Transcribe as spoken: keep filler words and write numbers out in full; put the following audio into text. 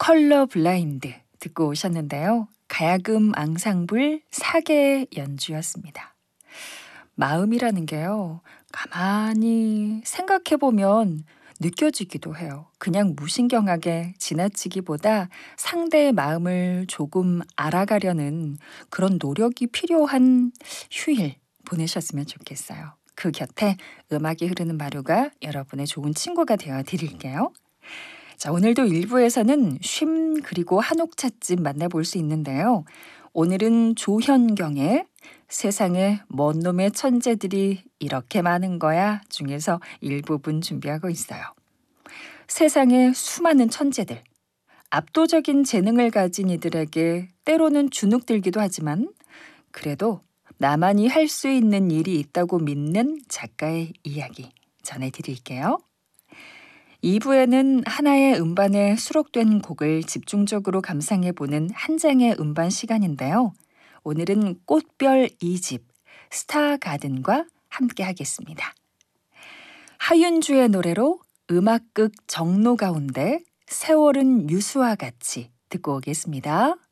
컬러 블라인드 듣고 오셨는데요. 가야금 앙상블 사계 연주였습니다. 마음이라는 게요. 가만히 생각해보면 느껴지기도 해요. 그냥 무신경하게 지나치기보다 상대의 마음을 조금 알아가려는 그런 노력이 필요한 휴일 보내셨으면 좋겠어요. 그 곁에 음악이 흐르는 마루가 여러분의 좋은 친구가 되어 드릴게요. 자, 오늘도 일부에서는 쉼 그리고 한옥 찻집 만나볼 수 있는데요. 오늘은 조현경의 세상에 뭔 놈의 천재들이 이렇게 많은 거야 중에서 일부분 준비하고 있어요. 세상에 수많은 천재들, 압도적인 재능을 가진 이들에게 때로는 주눅들기도 하지만 그래도 나만이 할 수 있는 일이 있다고 믿는 작가의 이야기 전해드릴게요. 이 부에는 하나의 음반에 수록된 곡을 집중적으로 감상해보는 한 장의 음반 시간인데요. 오늘은 꽃별 이 집 스타가든과 함께 하겠습니다. 하윤주의 노래로 음악극 정로 가운데 세월은 유수와 같이 듣고 오겠습니다.